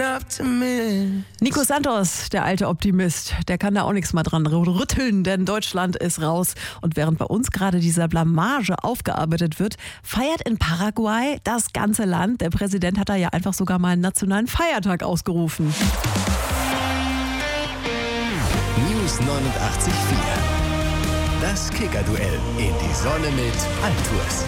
Nico Santos, der alte Optimist, der kann da auch nichts mehr dran rütteln, denn Deutschland ist raus. Und während bei uns gerade dieser Blamage aufgearbeitet wird, feiert in Paraguay das ganze Land. Der Präsident hat da ja einfach sogar mal einen nationalen Feiertag ausgerufen. News 89.4. Das Kicker-Duell in die Sonne mit Altours.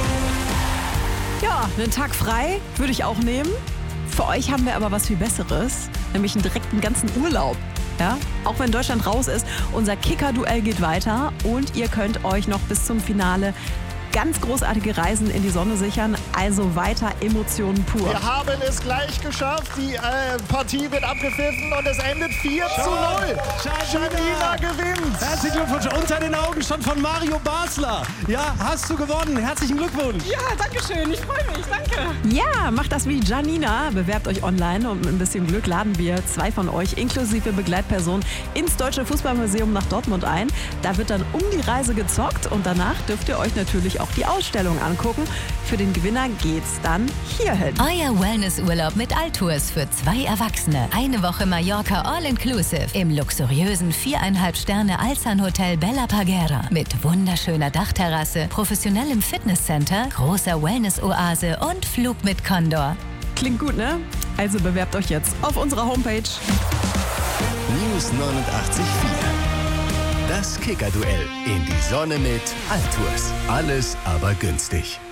Ja, einen Tag frei würde ich auch nehmen. Für euch haben wir aber was viel Besseres, nämlich einen direkten ganzen Urlaub. Ja? Auch wenn Deutschland raus ist, unser Kicker-Duell geht weiter und ihr könnt euch noch bis zum Finale ganz großartige Reisen in die Sonne sichern. Also weiter Emotionen pur. Wir haben es gleich geschafft. Die Partie wird abgepfiffen und es endet 4:0. Janina gewinnt. Herzlichen Glückwunsch. Unter den Augen schon von Mario Basler. Ja, hast du gewonnen. Herzlichen Glückwunsch. Ja, danke schön. Ich freue mich. Danke. Ja, macht das wie Janina. Bewerbt euch online und mit ein bisschen Glück laden wir 2 von euch inklusive Begleitperson ins Deutsche Fußballmuseum nach Dortmund ein. Da wird dann um die Reise gezockt und danach dürft ihr euch natürlich auch die Ausstellung angucken. Für den Gewinner geht's dann hierhin. Euer Wellnessurlaub mit Altours für 2 Erwachsene. Eine Woche Mallorca All-Inclusive im luxuriösen 4,5 Sterne Alsan Hotel Bella Parguera mit wunderschöner Dachterrasse, professionellem Fitnesscenter, großer Wellness-Oase und Flug mit Condor. Klingt gut, ne? Also bewerbt euch jetzt auf unserer Homepage. News 89.4. Das Kicker-Duell in die Sonne mit Altours. Alles aber günstig.